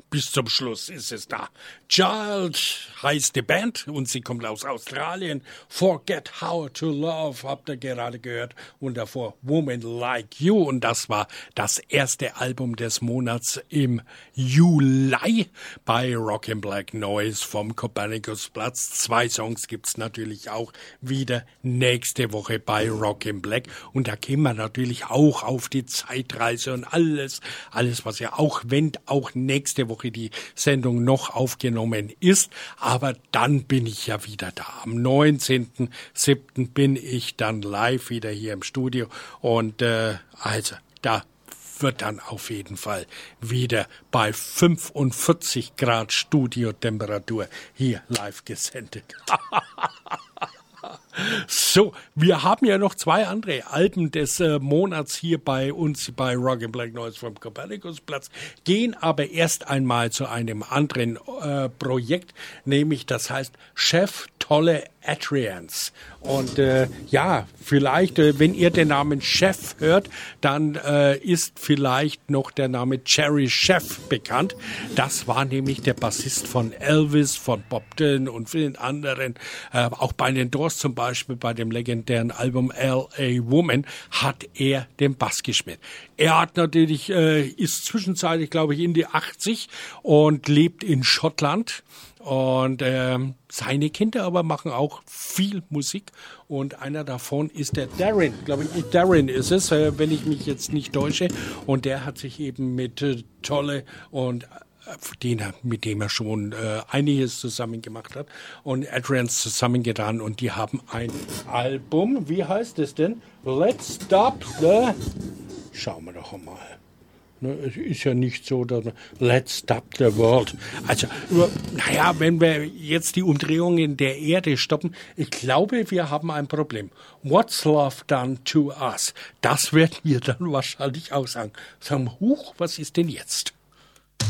bis zum Schluss ist es da. Child heißt die Band und sie kommt aus Australien. Forget How to Love habt ihr gerade gehört und davor Woman Like You und das war das erste Album des Monats im Juli bei Rockin' Black Noise vom Kopernikusplatz. 2 Songs gibt's natürlich auch wieder nächste Woche bei Rockin' Black und da gehen wir natürlich auch auf die Zeitreise und alles, was ja auch, wenn auch nächste Woche die Sendung noch aufgenommen ist, aber dann bin ich ja wieder da. Am 19.07. bin ich dann live wieder hier im Studio und also da wird dann auf jeden Fall wieder bei 45 Grad Studiotemperatur hier live gesendet. So, wir haben ja noch 2 andere Alben des Monats hier bei uns bei Rockin' Black Noise vom Kopernikusplatz, gehen aber erst einmal zu einem anderen Projekt, nämlich das heißt Chef Tolle Adrians. Und ja, vielleicht, wenn ihr den Namen Chef hört, dann ist vielleicht noch der Name Jerry Chef bekannt. Das war nämlich der Bassist von Elvis, von Bob Dylan und vielen anderen. Auch bei den Doors zum Beispiel, bei dem legendären Album L.A. Woman, hat er den Bass gespielt. Er hat natürlich, ist zwischenzeitlich, glaube ich, in die 80 und lebt in Schottland. Und seine Kinder aber machen auch viel Musik und einer davon ist der Darren, glaube ich, Darren ist es, wenn ich mich jetzt nicht täusche. Und der hat sich eben mit Tolle und mit dem er schon einiges zusammen gemacht hat und Adrians zusammengetan und die haben ein Album, wie heißt es denn? Let's Stop the... Schauen wir doch mal. Es ist ja nicht so, dass Let's Stop the World. Also, naja, wenn wir jetzt die Umdrehungen der Erde stoppen, ich glaube, wir haben ein Problem. What's Love Done to Us? Das werden wir dann wahrscheinlich auch sagen. Sagen, huch, was ist denn jetzt?